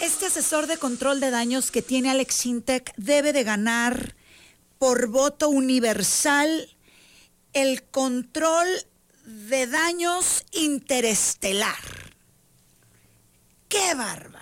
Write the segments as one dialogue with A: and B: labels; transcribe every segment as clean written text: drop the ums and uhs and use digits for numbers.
A: Este asesor de control de daños que tiene Alex Intec debe de ganar por voto universal el control de daños interestelar. ¡Qué barbaridad!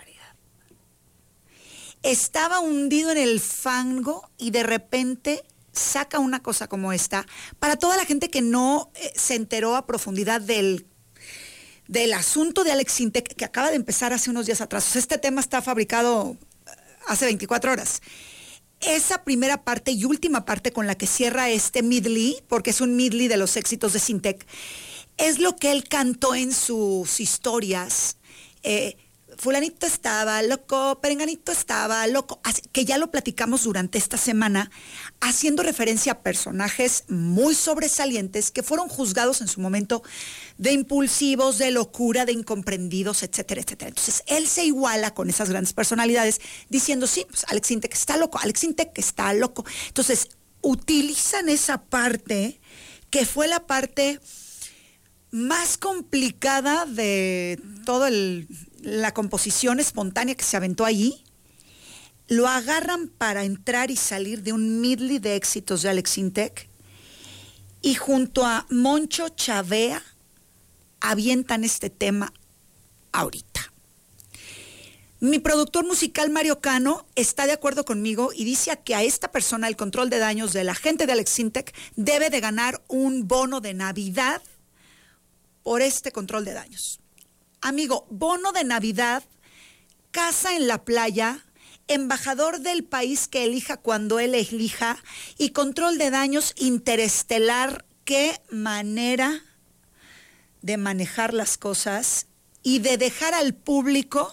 A: Estaba hundido en el fango y de repente saca una cosa como esta. Para toda la gente que no se enteró a profundidad del asunto de Alex Intec, que acaba de empezar hace unos días atrás. Este tema está fabricado hace 24 horas. Esa primera parte y última parte con la que cierra este medley, porque es un medley de los éxitos de Intec, es lo que él cantó en sus historias. Fulanito estaba loco, perenganito estaba loco, que ya lo platicamos durante esta semana, haciendo referencia a personajes muy sobresalientes que fueron juzgados en su momento de impulsivos, de locura, de incomprendidos, etcétera, etcétera. Entonces, él se iguala con esas grandes personalidades diciendo, sí, pues Alex Intec está loco, Alex Intec está loco. Entonces, utilizan esa parte que fue la parte más complicada de toda la composición espontánea que se aventó allí. Lo agarran para entrar y salir de un medley de éxitos de Alex Intec y junto a Moncho Chavea avientan este tema ahorita. Mi productor musical Mario Cano está de acuerdo conmigo y dice que a esta persona el control de daños de la gente de Alex Intec debe de ganar un bono de Navidad por este control de daños. Amigo, bono de Navidad, casa en la playa, embajador del país que elija cuando él elija y control de daños interestelar. Qué manera de manejar las cosas y de dejar al público,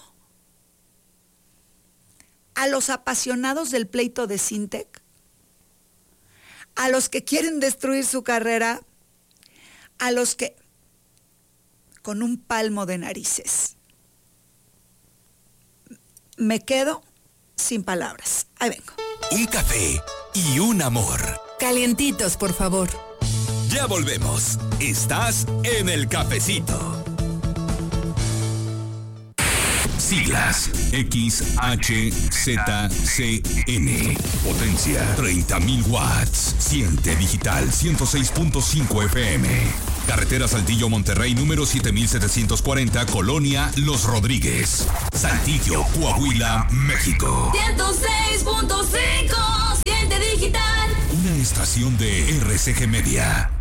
A: a los apasionados del pleito de Intec, a los que quieren destruir su carrera, a los que con un palmo de narices. Me quedo sin palabras. Ahí vengo.
B: Un café y un amor.
C: Calientitos, por favor.
B: Ya volvemos. Estás en el cafecito. Siglas XHZCN. Potencia 30.000 watts. Siente digital 106.5 FM. Carretera Saltillo Monterrey número 7740, Colonia Los Rodríguez, Saltillo, Coahuila, México.
D: 106.5, siente digital.
B: Una estación de RCG Media.